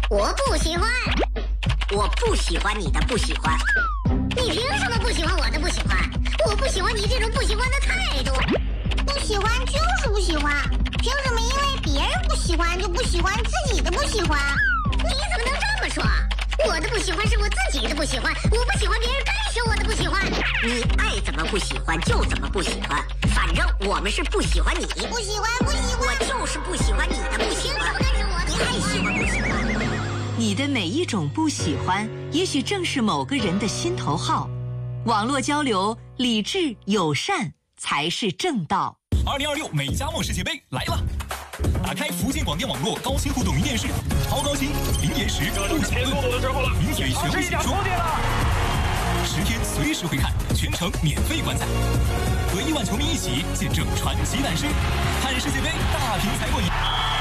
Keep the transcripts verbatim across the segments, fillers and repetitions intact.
我不喜欢。 我不喜欢你的不喜欢。 你凭什么不喜欢我的不喜欢？我不喜欢你这种不喜欢的态度。 不喜欢就是不喜欢，凭什么因为别人不喜欢就不喜欢自己的不喜欢？ 你怎么能这么说？我的不喜欢是我自己的不喜欢，我不喜欢别人干涉我的不喜欢。 你爱怎么不喜欢就怎么不喜欢，反正我们是不喜欢你。 不喜欢不喜欢， 我就是不喜欢你的不喜欢。你爱喜欢不喜欢？ 你的每一种不喜欢，也许正是某个人的心头好。网络交流，理智友善才是正道。 二零二六美加墨世界杯来了！打开福建广电网络高清互动云电视，超高清零延时不抢论，名体全部解说，十天随时回看，全程免费观赛，和亿万球迷一起见证传奇诞生，看世界杯大屏才过瘾。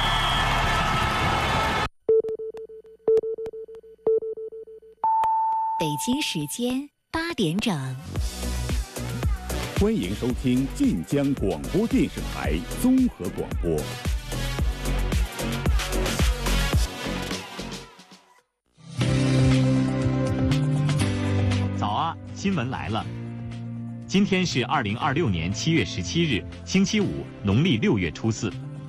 北京时间八点整， 欢迎收听晋江广播电视台综合广播。 早啊，新闻来了！今天是二零二六年七月十七日，星期五，农历六月初四。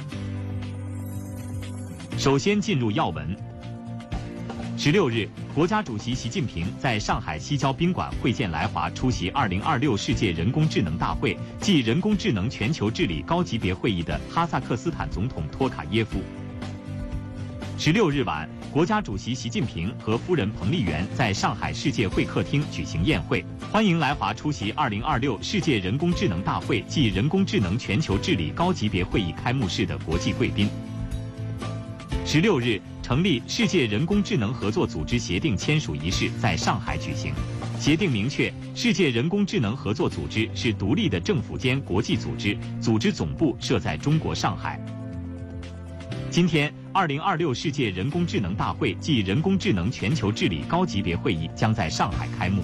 首先进入要闻。十六日，国家主席习近平在上海西郊宾馆会见来华出席二零二六世界人工智能大会暨人工智能全球治理高级别会议的哈萨克斯坦总统托卡耶夫。十六日晚，国家主席习近平和夫人彭丽媛在上海世界会客厅举行宴会，欢迎来华出席二零二六世界人工智能大会暨人工智能全球治理高级别会议开幕式的国际贵宾。十六日，成立世界人工智能合作组织协定签署仪式在上海举行。协定明确，世界人工智能合作组织是独立的政府间国际组织，组织总部设在中国上海。今天，二零二六世界人工智能大会暨人工智能全球治理高级别会议将在上海开幕。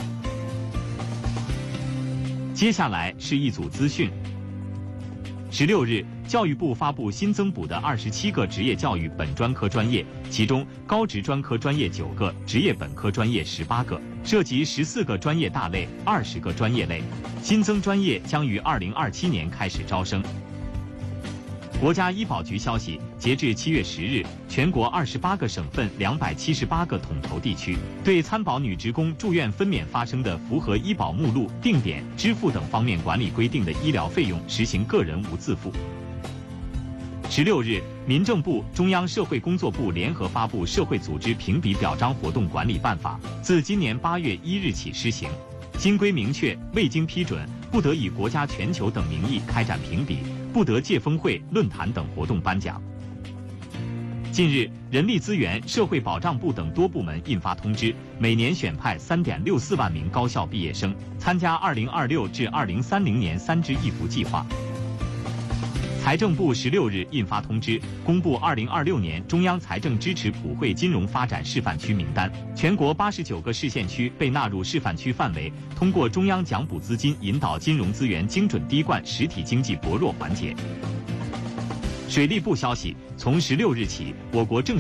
接下来是一组资讯。十六日，教育部发布新增补的二十七个职业教育本专科专业，其中高职专科专业九个，职业本科专业十八个，涉及十四个专业大类，二十个专业类。新增专业将于二零二七年开始招生。国家医保局消息，截至七月十日，全国二十八个省份两百七十八个统筹地区对参保女职工住院分娩发生的符合医保目录、定点、支付等方面管理规定的医疗费用实行个人无自付。十六日，民政部、中央社会工作部联合发布《社会组织评比表彰活动管理办法》，自今年八月一日起施行。新规明确，未经批准，不得以国家、全球等名义开展评比，不得借峰会、论坛等活动颁奖。近日，人力资源、社会保障部等多部门印发通知，每年选派 三点六四万名高校毕业生参加二零二六至二零三零年三支一扶计划。财政部十六日印发通知，公布二零二六年中央财政支持普惠金融发展示范区名单，全国八十九个市县区被纳入示范区范围，通过中央奖补资金引导金融资源精准滴灌实体经济薄弱环节。水利部消息，从十六日起，我国正